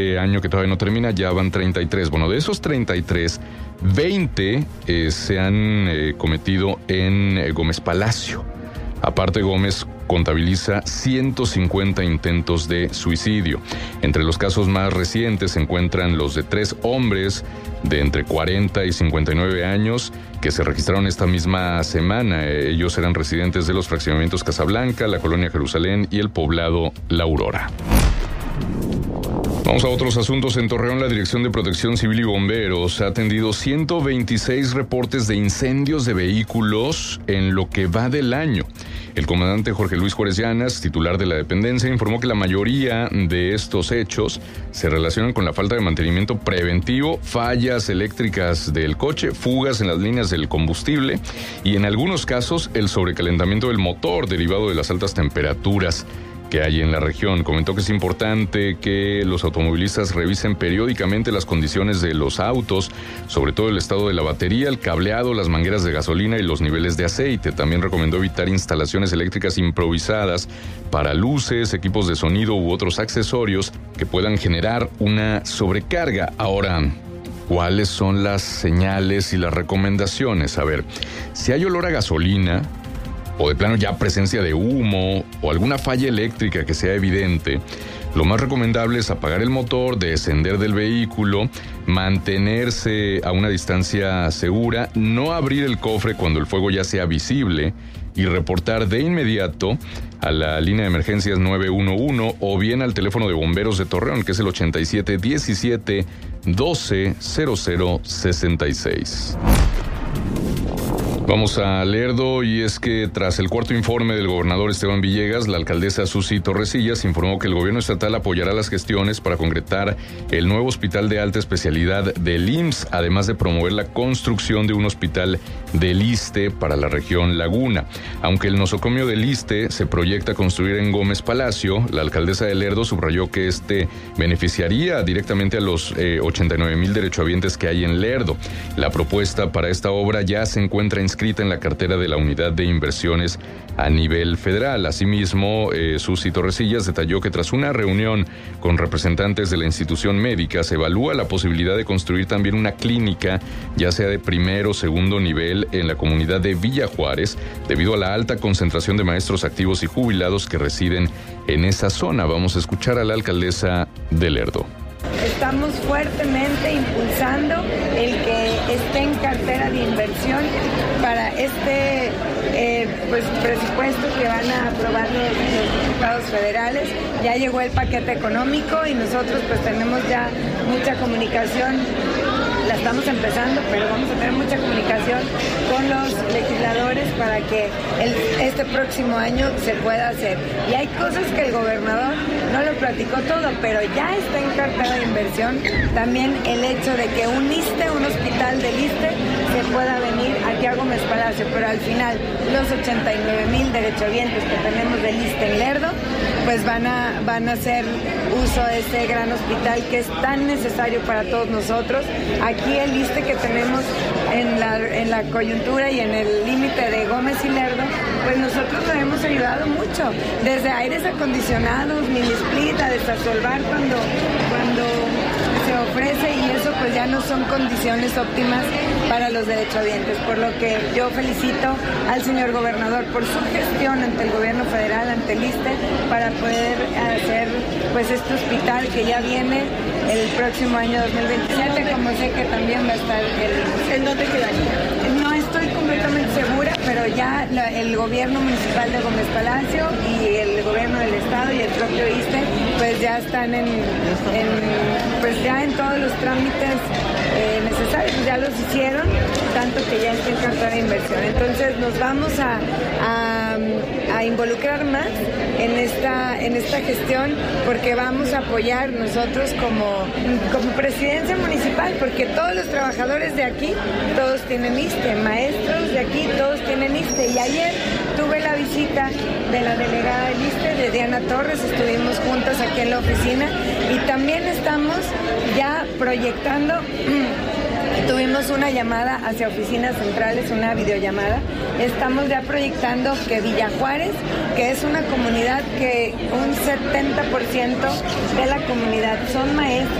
año que todavía no termina, ya van 33. Bueno, de esos 33, 20 se han cometido en Gómez Palacio. Aparte, Gómez contabiliza 150 intentos de suicidio. Entre los casos más recientes se encuentran los de 3 hombres de entre 40 y 59 años que se registraron esta misma semana. Ellos eran residentes de los fraccionamientos Casablanca, la Colonia Jerusalén y el poblado La Aurora. Vamos a otros asuntos. En Torreón, la Dirección de Protección Civil y Bomberos ha atendido 126 reportes de incendios de vehículos en lo que va del año. El comandante Jorge Luis Juárez Llanas, titular de la dependencia, informó que la mayoría de estos hechos se relacionan con la falta de mantenimiento preventivo, fallas eléctricas del coche, fugas en las líneas del combustible y en algunos casos el sobrecalentamiento del motor derivado de las altas temperaturas que hay en la región. Comentó que es importante que los automovilistas revisen periódicamente las condiciones de los autos, sobre todo el estado de la batería, el cableado, las mangueras de gasolina y los niveles de aceite. También recomendó evitar instalaciones eléctricas improvisadas para luces, equipos de sonido u otros accesorios que puedan generar una sobrecarga. Ahora, ¿cuáles son las señales y las recomendaciones? A ver, si hay olor a gasolina, o de plano ya presencia de humo o alguna falla eléctrica que sea evidente, lo más recomendable es apagar el motor, descender del vehículo, mantenerse a una distancia segura, no abrir el cofre cuando el fuego ya sea visible y reportar de inmediato a la línea de emergencias 911 o bien al teléfono de bomberos de Torreón, que es el 87 17 12 00 66. Vamos a Lerdo, y es que tras el cuarto informe del gobernador Esteban Villegas, la alcaldesa Susi Torresillas informó que el gobierno estatal apoyará las gestiones para concretar el nuevo hospital de alta especialidad del IMSS, además de promover la construcción de un hospital del ISSSTE para la región Laguna. Aunque el nosocomio del ISSSTE se proyecta construir en Gómez Palacio, la alcaldesa de Lerdo subrayó que este beneficiaría directamente a los 89,000 derechohabientes que hay en Lerdo. La propuesta para esta obra ya se encuentra inscrita en la cartera de la Unidad de Inversiones a nivel federal. Asimismo, Susi Torresillas detalló que tras una reunión con representantes de la institución médica se evalúa la posibilidad de construir también una clínica, ya sea de primer o segundo nivel, en la comunidad de Villa Juárez, debido a la alta concentración de maestros activos y jubilados que residen en esa zona. Vamos a escuchar a la alcaldesa de Lerdo. Estamos fuertemente impulsando el que esté en cartera de inversión para este presupuesto que van a aprobar los diputados federales. Ya llegó el paquete económico y nosotros pues tenemos ya mucha comunicación. La estamos empezando, pero vamos a tener mucha comunicación con los legisladores para que este próximo año se pueda hacer. Y hay cosas que el gobernador no lo platicó todo, pero ya está en cartera de inversión. También el hecho de que un hospital del ISSSTE, se pueda venir aquí a Gómez Palacio, pero al final los 89,000 derechohabientes que tenemos del ISSSTE en Lerdo, pues van a hacer uso de ese gran hospital que es tan necesario para todos nosotros. Aquí el ISSSTE que tenemos en la coyuntura y en el límite de Gómez y Lerdo, pues nosotros lo hemos ayudado mucho, desde aires acondicionados, mini split, a desasolvar cuando se ofrece, y eso pues ya no son condiciones óptimas para los derechohabientes, por lo que yo felicito al señor gobernador por su gestión ante el gobierno federal, ante el ISSSTE, para poder hacer pues este hospital que ya viene el próximo año 2027, como sé que también va a estar ¿En dónde quedaría? No estoy completamente segura, pero ya el gobierno municipal de Gómez Palacio y el gobierno del estado y el propio ISSSTE pues ya están pues ya en todos los trámites necesarios, ya los hicieron, tanto que ya está en cartera de inversión. Entonces nos vamos a involucrar más en esta gestión, porque vamos a apoyar nosotros como presidencia municipal, porque todos los trabajadores de aquí, todos tienen ISSSTE, maestros de aquí, todos tienen ISSSTE. Y ayer tuve la visita de la delegada del ISSSTE, de Diana Torres, estuvimos juntas aquí en la oficina, y también estamos ya proyectando Tuvimos una llamada hacia oficinas centrales, una videollamada. Estamos ya proyectando que Villa Juárez, que es una comunidad que un 70% de la comunidad son maestros,